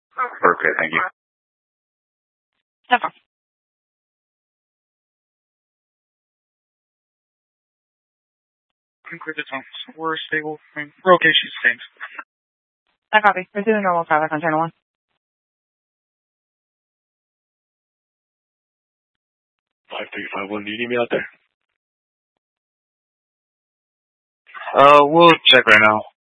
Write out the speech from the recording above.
Perfect, thank you. No problem. Quick, it's on. We're stable. I mean, we're okay. She's safe. I copy. Proceed to normal traffic on channel 1. Five three five one. Do you need me out there? We'll check right now.